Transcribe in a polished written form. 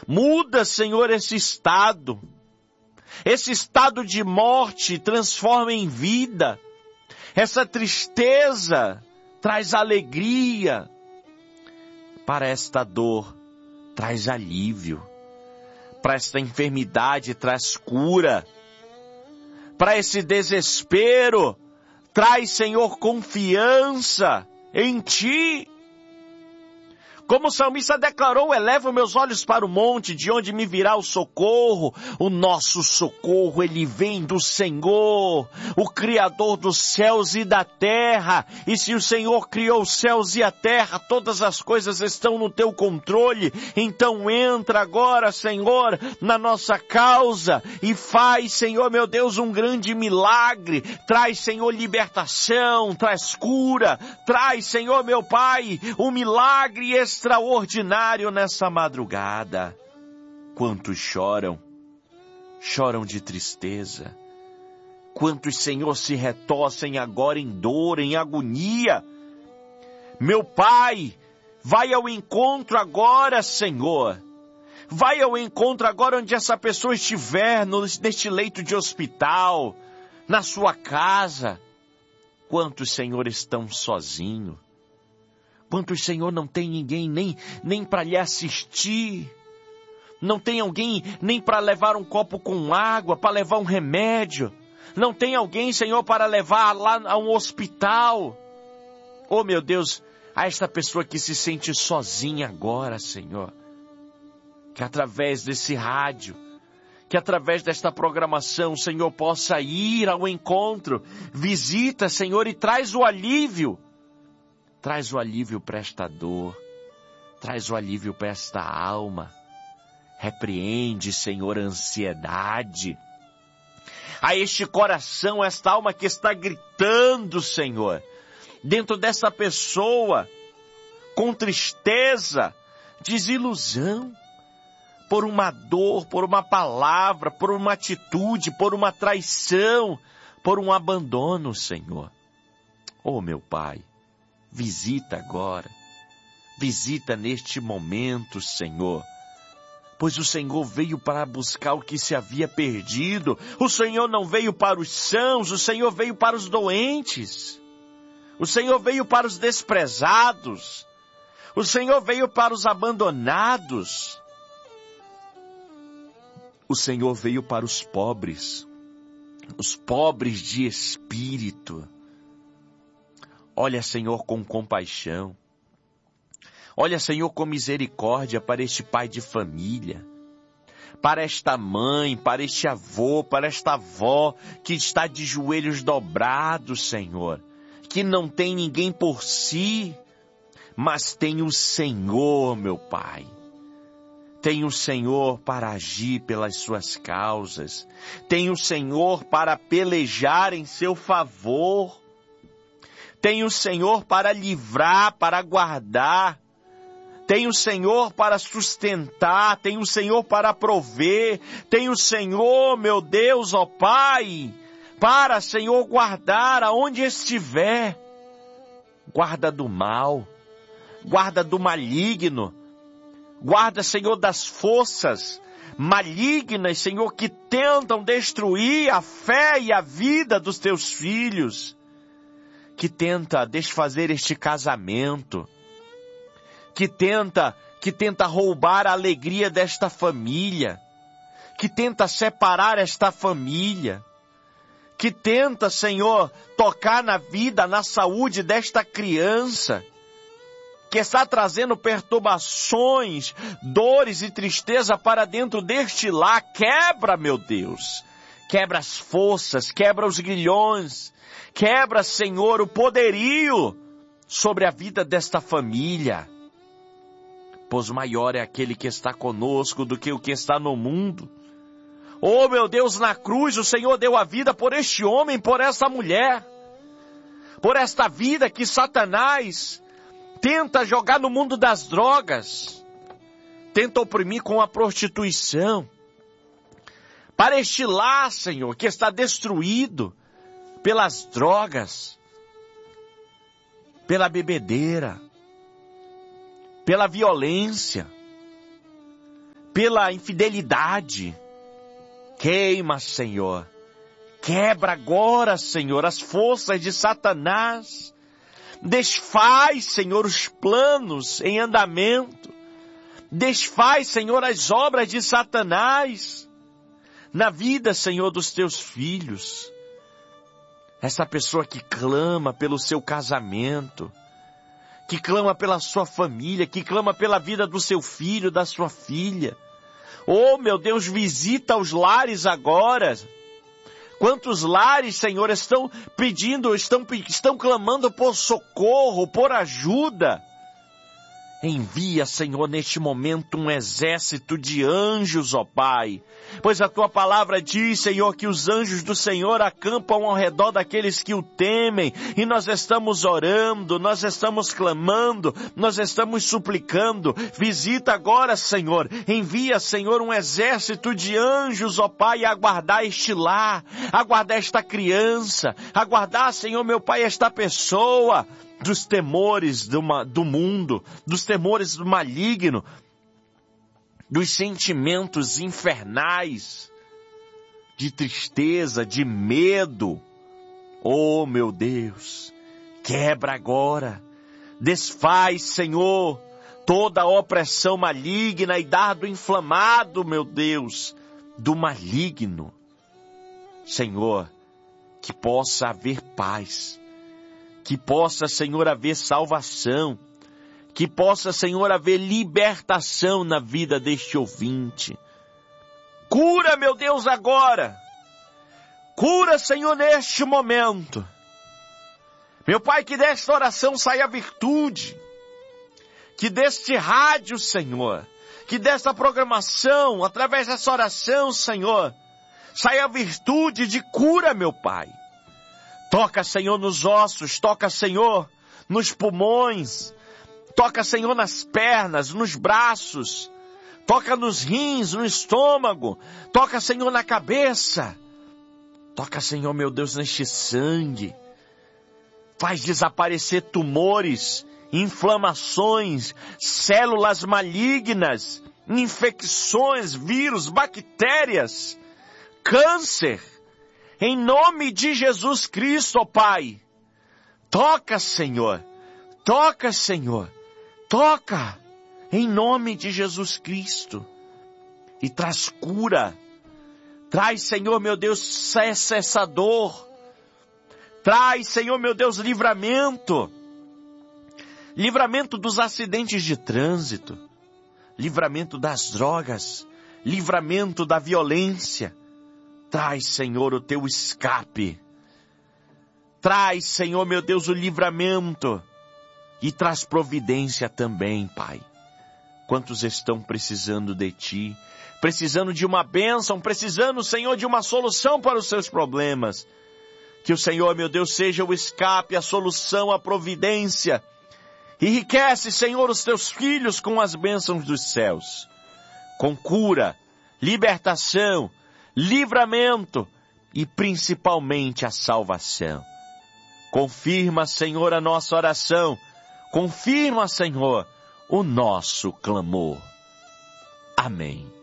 Muda, Senhor, esse estado de morte transforma em vida. Essa tristeza traz alegria. Para esta dor, traz alívio. Para esta enfermidade, traz cura. Para esse desespero, traz, Senhor, confiança em Ti. Como o salmista declarou, elevo meus olhos para o monte, de onde me virá o socorro. O nosso socorro, ele vem do Senhor, o Criador dos céus e da terra. E se o Senhor criou os céus e a terra, todas as coisas estão no teu controle. Então entra agora, Senhor, na nossa causa e faz, Senhor, meu Deus, um grande milagre. Traz, Senhor, libertação, traz cura, traz, Senhor, meu Pai, um milagre extraordinário nessa madrugada. Quantos choram de tristeza. Quantos, Senhor, se retorcem agora em dor, em agonia. Meu Pai, vai ao encontro agora, Senhor. Vai ao encontro agora onde essa pessoa estiver, neste leito de hospital, na sua casa. Quantos, Senhor, estão sozinhos? Quantos, Senhor, não tem ninguém nem para lhe assistir? Não tem alguém nem para levar um copo com água, para levar um remédio? Não tem alguém, Senhor, para levar lá a um hospital? Oh, meu Deus, a esta pessoa que se sente sozinha agora, Senhor, que através desse rádio, que através desta programação, o Senhor possa ir ao encontro, visita, Senhor, e traz o alívio. Traz o alívio para esta dor, traz o alívio para esta alma. Repreende, Senhor, a ansiedade. A este coração, esta alma que está gritando, Senhor, dentro dessa pessoa, com tristeza, desilusão, por uma dor, por uma palavra, por uma atitude, por uma traição, por um abandono, Senhor. Oh, meu Pai, visita agora, visita neste momento, Senhor, pois o Senhor veio para buscar o que se havia perdido. O Senhor não veio para os sãos, o Senhor veio para os doentes. O Senhor veio para os desprezados. O Senhor veio para os abandonados. O Senhor veio para os pobres de espírito. Olha, Senhor, com compaixão. Olha, Senhor, com misericórdia para este pai de família, para esta mãe, para este avô, para esta avó que está de joelhos dobrados, Senhor, que não tem ninguém por si, mas tem o Senhor, meu Pai. Tem o Senhor para agir pelas suas causas. Tem o Senhor para pelejar em seu favor. Tem o Senhor para livrar, para guardar. Tem o Senhor para sustentar. Tem o Senhor para prover. Tem o Senhor, meu Deus, ó Pai, para, Senhor, guardar aonde estiver. Guarda do mal. Guarda do maligno. Guarda, Senhor, das forças malignas, Senhor, que tentam destruir a fé e a vida dos teus filhos. Que tenta desfazer este casamento, que tenta roubar a alegria desta família, que tenta separar esta família, que tenta, Senhor, tocar na vida, na saúde desta criança, que está trazendo perturbações, dores e tristeza para dentro deste lar. Quebra, meu Deus, quebra as forças, quebra os grilhões, quebra, Senhor, o poderio sobre a vida desta família. Pois maior é aquele que está conosco do que o que está no mundo. Oh, meu Deus, na cruz o Senhor deu a vida por este homem, por essa mulher, por esta vida que Satanás tenta jogar no mundo das drogas, tenta oprimir com a prostituição. Para este lar, Senhor, que está destruído pelas drogas, pela bebedeira, pela violência, pela infidelidade. Queima, Senhor. Quebra agora, Senhor, as forças de Satanás. Desfaz, Senhor, os planos em andamento. Desfaz, Senhor, as obras de Satanás na vida, Senhor, dos teus filhos. Essa pessoa que clama pelo seu casamento, que clama pela sua família, que clama pela vida do seu filho, da sua filha. Oh, meu Deus, visita os lares agora. Quantos lares, Senhor, estão clamando por socorro, por ajuda. Envia, Senhor, neste momento um exército de anjos, ó Pai. Pois a Tua palavra diz, Senhor, que os anjos do Senhor acampam ao redor daqueles que o temem. E nós estamos orando, nós estamos clamando, nós estamos suplicando. Visita agora, Senhor. Envia, Senhor, um exército de anjos, ó Pai, a guardar este lar, a guardar esta criança, a guardar, Senhor, meu Pai, esta pessoa dos temores do mundo, dos temores do maligno, dos sentimentos infernais, de tristeza, de medo. Oh, meu Deus, quebra agora, desfaz, Senhor, toda a opressão maligna e dardo inflamado, meu Deus, do maligno. Senhor, que possa haver paz, que possa, Senhor, haver salvação, que possa, Senhor, haver libertação na vida deste ouvinte. Cura, meu Deus, agora. Cura, Senhor, neste momento. Meu Pai, que desta oração saia virtude. Que deste rádio, Senhor, que desta programação, através dessa oração, Senhor, saia virtude de cura, meu Pai. Toca, Senhor, nos ossos, toca, Senhor, nos pulmões, toca, Senhor, nas pernas, nos braços, toca nos rins, no estômago, toca, Senhor, na cabeça, toca, Senhor, meu Deus, neste sangue, faz desaparecer tumores, inflamações, células malignas, infecções, vírus, bactérias, câncer. Em nome de Jesus Cristo, ó Pai, toca, Senhor, toca, Senhor, toca, em nome de Jesus Cristo, e traz cura, traz, Senhor, meu Deus, cessa essa dor, traz, Senhor, meu Deus, livramento dos acidentes de trânsito, livramento das drogas, livramento da violência. Traz, Senhor, o teu escape. Traz, Senhor, meu Deus, o livramento. E traz providência também, Pai. Quantos estão precisando de Ti, precisando de uma bênção, precisando, Senhor, de uma solução para os seus problemas. Que o Senhor, meu Deus, seja o escape, a solução, a providência. Enriquece, Senhor, os teus filhos com as bênçãos dos céus. Com cura, libertação, livramento e principalmente a salvação. Confirma, Senhor, a nossa oração. Confirma, Senhor, o nosso clamor. Amém.